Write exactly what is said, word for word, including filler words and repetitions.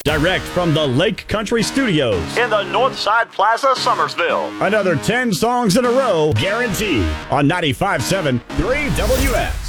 Direct from the Lake Country Studios in the Northside Plaza, Summersville. Another ten songs in a row, guaranteed, on ninety-five point seven three W F.